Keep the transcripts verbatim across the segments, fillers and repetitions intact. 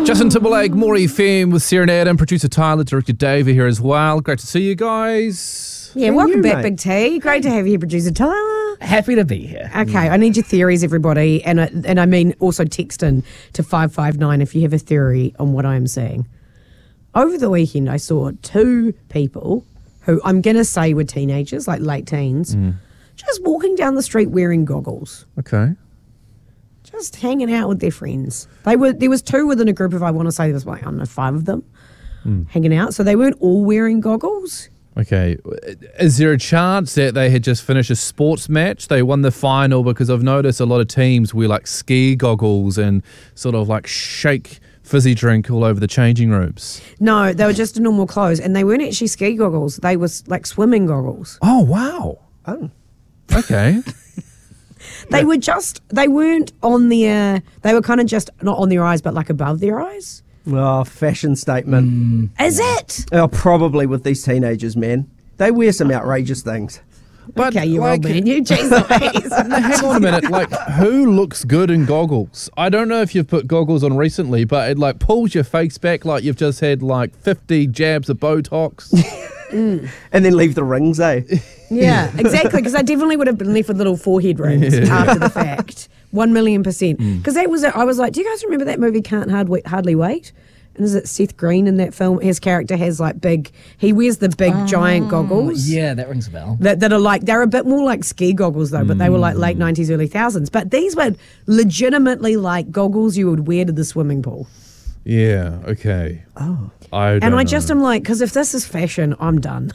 Justin Timberlake, More F M with Sarah and Adam, producer Tyler, director Dave are here as well. Great to see you guys. Yeah, How welcome you, back, mate? Big T. Great to have you here, producer Tyler. Happy to be here. Okay, I need your theories, everybody, and I, and I mean also text in to five five nine if you have a theory on what I am saying. Over the weekend, I saw two people who I'm going to say were teenagers, like late teens, just walking down the street wearing goggles, Okay. just hanging out with their friends. They were There was two within a group of, I want to say there was like, I don't know, five of them hanging out. So they weren't all wearing goggles. Okay. Is there a chance that they had just finished a sports match? They won the final, because I've noticed a lot of teams wear like ski goggles and sort of like shake fizzy drink all over the changing rooms. No, they were just normal clothes, and they weren't actually ski goggles. They were like swimming goggles. Oh, wow. Oh. Okay. They were just, they weren't on their, they were kind of just not on their eyes, but like above their eyes. Oh, fashion statement. Is it? Oh, probably with these teenagers, man. They wear some outrageous things. But Okay, you like, old man, you Jesus. hang on a minute. Like, who looks good in goggles? I don't know if you've put goggles on recently, but it like pulls your face back like you've just had like fifty jabs of Botox. And then leave the rings, eh? Yeah, exactly, because I definitely would have been left with little forehead rings after the fact. One million percent. Because that was it. I was like, do you guys remember that movie Can't Hardly, Hardly Wait? And is it Seth Green in that film? His character has like big, he wears the big giant goggles. Yeah, that rings a bell. That, that are like, they're a bit more like ski goggles though, but they were like late nineties, early thousands. But these were legitimately like goggles you would wear to the swimming pool. Yeah. Okay. Oh. I don't And I know. just am like, because if this is fashion, I'm done.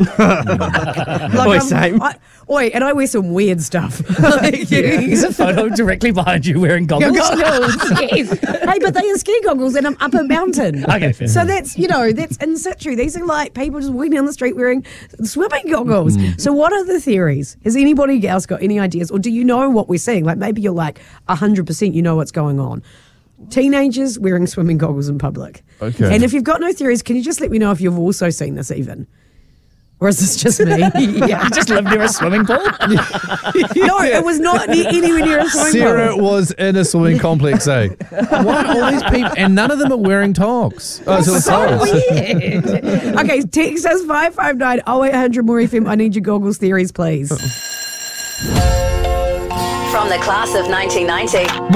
like Oi, I'm- same. I, oi, and I wear some weird stuff. Like, There's a photo directly behind you wearing goggles. goggles, yes. Hey, but they are ski goggles and I'm up a mountain. Okay, fair. So that's, you know, that's in situ. These are like people just walking down the street wearing swimming goggles. So what are the theories? Has anybody else got any ideas? Or do you know what we're seeing? Like maybe you're like one hundred percent you know what's going on. Teenagers wearing swimming goggles in public. Okay. And if you've got no theories, can you just let me know if you've also seen this even? Or is this just me? You just live near a swimming pool? No, it was not ne- anywhere near a swimming Sarah pool. was in a swimming complex, eh? Why all these people? And none of them are wearing togs. Oh, so So togs. weird. Okay, text us five five nine oh eight hundred more F M. I need your goggles theories, please. From the class of nineteen ninety.